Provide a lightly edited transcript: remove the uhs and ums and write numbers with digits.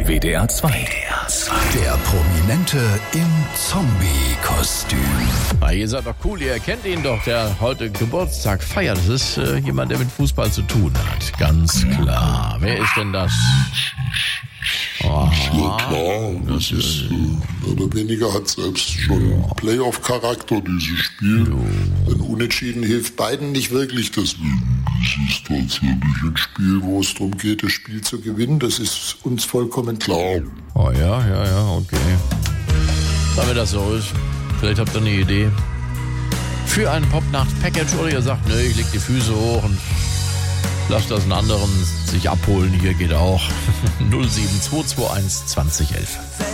WDR 2. Der Prominente im Zombie-Kostüm. Ihr seid doch cool, ihr erkennt ihn doch, der heute Geburtstag feiert. Das ist jemand, der mit Fußball zu tun hat. Ganz klar. Wer ist denn das? Ja klar, das ist mehr oder weniger hat selbst schon Playoff-Charakter, dieses Spiel. Ein Unentschieden hilft beiden nicht wirklich, deswegen ist es tatsächlich ein Spiel, wo es darum geht, das Spiel zu gewinnen. Das ist uns vollkommen klar. Oh ja, okay. Damit das so ist, vielleicht habt ihr eine Idee für ein Popnacht-Package oder ihr sagt, ne, ich leg die Füße hoch und lasst das einen anderen sich abholen. Hier geht auch 07221 2011.